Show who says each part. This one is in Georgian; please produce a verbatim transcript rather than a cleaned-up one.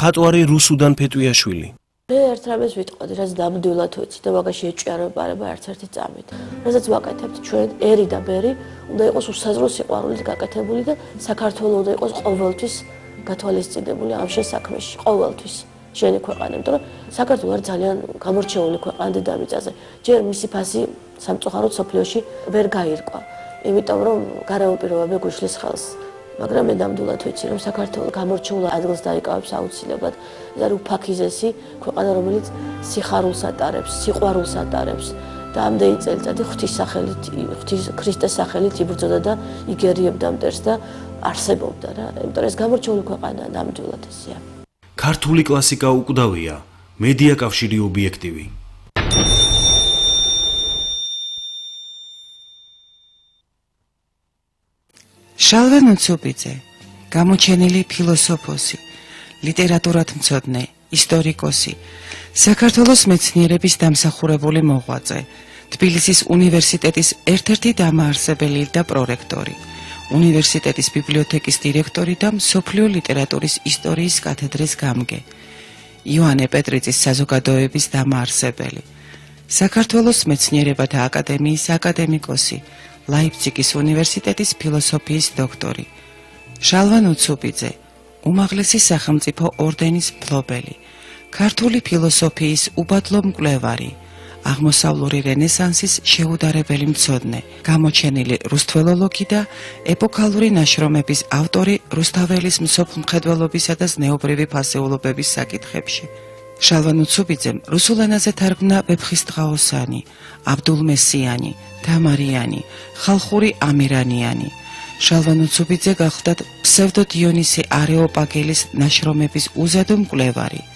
Speaker 1: მხატვარი რუსუდან ფეტვიაშვილი.
Speaker 2: მე ერთ რამეს ვიტყოდი, რაც ნამდვილად ვიცი და მაგაში ეჭვიანება ერთ-ერთი წამით. რასაც ვაკეთებთ ჩვენ ერი და ბერი, უნდა იყოს უსაზრო სიყვარულით გაკეთებული და საქართველოს უნდა იყოს ყოველთვის გათვალისწინებული ამ შენ საქმეში, ყოველთვის. შენი ქვეყანა, იმიტომ რომ საქართველოს არის ძალიან გამორჩეული ქვეყანა დედამიწაზე. ჯერ მისი ფასი სამწუხაროდ სოფლიოში ვერ გაირკვა. იმიტომ რომ გარემო პირობები გუშლის ხელს. მაგრამ მე ნამდვილად ვიცი, რომ საქართველოს გამორჩეულ ადგილს დაიკავებს აუცილებლად. ეს არის უფაქიზესი ქვეყანა, რომელიც სიხარულს ატარებს, სიყვარულს ატარებს და ამდენი წელიწადი ღვთის სახელით, ღვთის ქრისტეს სახელით იბრძოდა და იგერიებდა მტერს და არსებობდა რა. იმიტომ რომ ეს გამორჩეული ქვეყანა ნამდვილად ესეა.
Speaker 1: ქართული კლასიკა უკვდავია, მედია კავშირი ობიექტივი.
Speaker 3: შალვა ნუცუბიძე, გამოჩენილი ფილოსოფოსი, ლიტერატურათმცოდნე, ისტორიკოსი, საქართველოს მეცნიერების დამსახურებული მოღვაწე, თბილისის უნივერსიტეტის ერთ-ერთი დამაარსებელი და პრორექტორი, უნივერსიტეტის ბიბლიოთეკის დირექტორი და მსოფლიო ლიტერატურის ისტორიის კათედრის გამგე, იოანე პეტრიწის საზოგადოების დამაარსებელი, საქართველოს მეცნიერებათა აკადემიის აკადემიკოსი, ლაიფციგის უნივერსიტეტის ფილოსოფიის დოქტორი, შალვა ნუცუბიძე, უმაღლესი სახელმწიფო ორდენის მფლობელი, ქართული ფილოსოფიის უბადლო მკვლევარი, აღმოსავლური რენესანსის შეუდარებელი მცოდნე, გამოჩენილი რუსთველოლოგი და ეპოქალური ნაშრომების ავტორი რუსთაველის მსოფლმხედველობისა და ზნეობრივი ფასეულობების საკითხებში. შალვა ნუცუბიძემ რუსულ ენაზე თარგმნა ვეფხისტყაოსანი, აბდულმესიანი, თამარიანი, ხალხური ამირანიანი. შალვა ნუცუბიძე გახლდათ ფსევდო დიონისე არეოპაგელის ნაშრომების უზადო მკვლევარი.